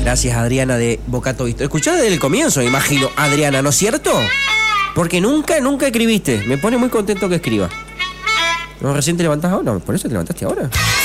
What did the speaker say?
Gracias, Adriana de Bocato Visto. Escuchá desde el comienzo, me imagino, Adriana, ¿no es cierto? Porque nunca escribiste. Me pone muy contento que escriba. ¿No recién te levantás ahora? ¿Por eso te levantaste ahora?